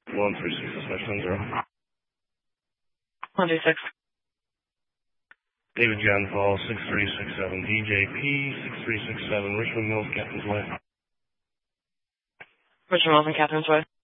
136, dispatch 10-0. 136. David John Fall, 6367, DJP, 6367, Richmond Mills, Captain's Way. Richmond Mills and Captain's Way.